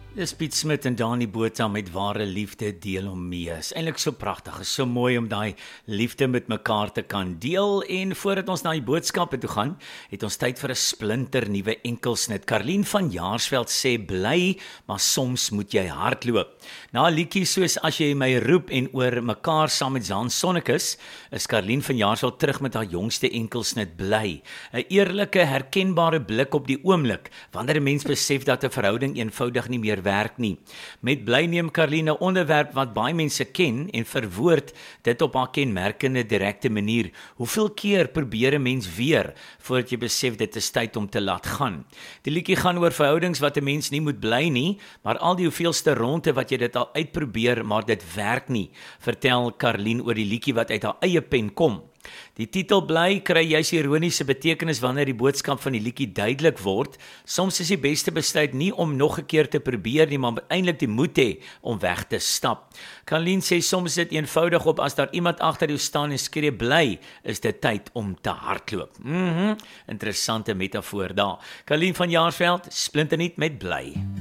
Dis Piet Smit en Dani Botha met Ware Liefde deel om mee. Is eintlik so pragtig, is so mooi om daai liefde met mekaar te kan deel. En voordat ons na die boodskappe toe gaan, het ons tyd vir 'n splinter nuwe enkelsnit. Karlien van Jaarsveld sê bly, maar soms moet jy hardloop. Na 'n liedjie soos As jy my roep en oor mekaar saam met Jan Sonnekus, is Karlien van Jaarsveld terug met haar jongste enkelsnit Bly. 'n Eerlike, herkenbare blik op die oomblik, wanneer 'n mens besef dat 'n verhouding eenvoudig nie meer werk nie. Met Bly neem Karlien 'n onderwerp wat baie mense ken en verwoord dit op haar kenmerkende direkte manier. Hoeveel keer probeer 'n mens weer voordat jy besef dit is tyd om te laat gaan? Die liedjie gaan oor verhoudings wat 'n mens nie moet bly nie, maar al die hoeveelste ronde wat jy dit al uitprobeer, maar dit werk nie, vertel Karlien oor die liedjie wat uit haar eie pen kom. Die titel Bly kry juis ironiese betekenis wanneer die boodskap van die liedjie duidelik word. Soms is die beste besluit nie om nog 'n keer te probeer nie, maar eintlik die moed hê om weg te stap. Karlien sê soms is dit eenvoudig op as daar iemand agter jou staan en skree bly, is dit tyd om te hardloop. Interessante metafoor daar. Karlien van Jaarsveld, splinternuut met Bly.